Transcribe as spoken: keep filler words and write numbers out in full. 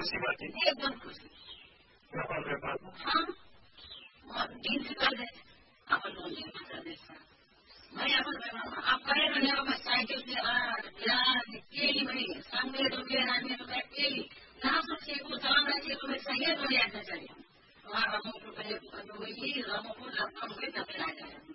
खुसी बाटे एकदम खुसी व्यापार व्यापार हाँ दिन से कर दे अपन लोग कर दे भाई अपन आप करे रहने अब साइकिल से यार केली भाई सांगे तो के रानी तो मैं केली ना सोचे को चलाना चाहिए तो मैं सही है तो याद चाहिए वहाँ रामो को पहले तो ये रामो को लगता है कि तब आ जाए